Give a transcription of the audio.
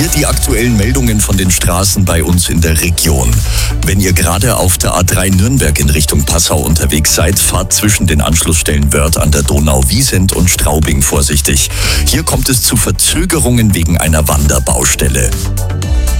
Hier die aktuellen Meldungen von den Straßen bei uns in der Region. Wenn ihr gerade auf der A3 Nürnberg in Richtung Passau unterwegs seid, fahrt zwischen den Anschlussstellen Wörth an der Donau, Wiesent und Straubing vorsichtig. Hier kommt es zu Verzögerungen wegen einer Wanderbaustelle.